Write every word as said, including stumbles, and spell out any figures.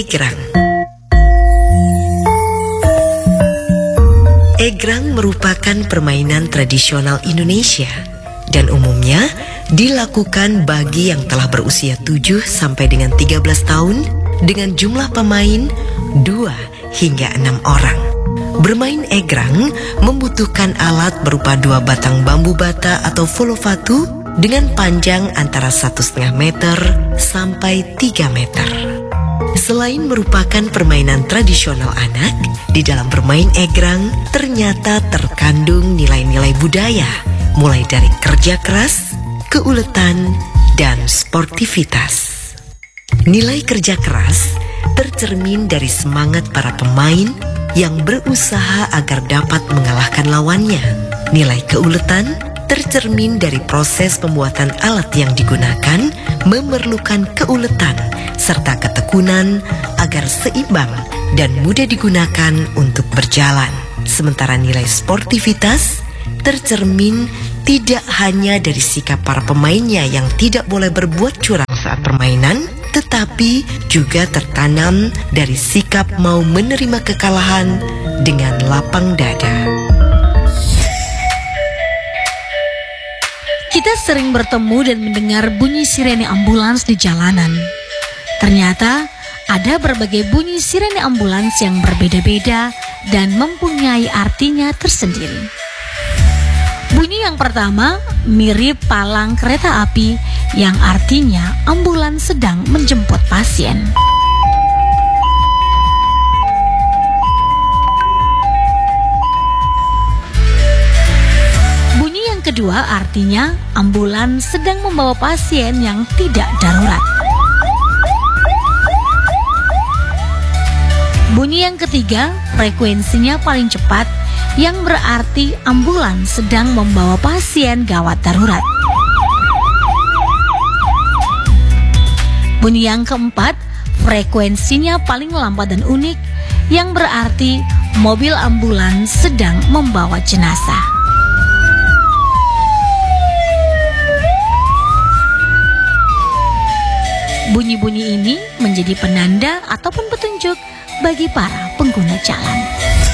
Egrang. Egrang merupakan permainan tradisional Indonesia dan umumnya dilakukan bagi yang telah berusia tujuh sampai dengan tiga belas tahun dengan jumlah pemain dua hingga enam orang. Bermain egrang membutuhkan alat berupa dua batang bambu bata atau folofatu dengan panjang antara satu setengah meter sampai tiga meter. Selain merupakan permainan tradisional anak, di dalam bermain egrang ternyata terkandung nilai-nilai budaya, mulai dari kerja keras, keuletan, dan sportivitas. Nilai kerja keras tercermin dari semangat para pemain yang berusaha agar dapat mengalahkan lawannya. Nilai keuletan tercermin dari proses pembuatan alat yang digunakan memerlukan keuletan serta ketekunan agar seimbang dan mudah digunakan untuk berjalan. Sementara nilai sportivitas tercermin tidak hanya dari sikap para pemainnya yang tidak boleh berbuat curang saat permainan, tetapi juga tertanam dari sikap mau menerima kekalahan dengan lapang dada. Kita sering bertemu dan mendengar bunyi sirene ambulans di jalanan. Ternyata ada berbagai bunyi sirene ambulans yang berbeda-beda dan mempunyai artinya tersendiri. Bunyi yang pertama mirip palang kereta api yang artinya ambulans sedang menjemput pasien. Bunyi yang kedua artinya ambulans sedang membawa pasien yang tidak darurat. Bunyi yang ketiga frekuensinya paling cepat yang berarti ambulans sedang membawa pasien gawat darurat. Bunyi yang keempat, frekuensinya paling lambat dan unik yang berarti mobil ambulans sedang membawa jenazah. Bunyi-bunyi ini menjadi penanda ataupun petunjuk bagi para pengguna jalan.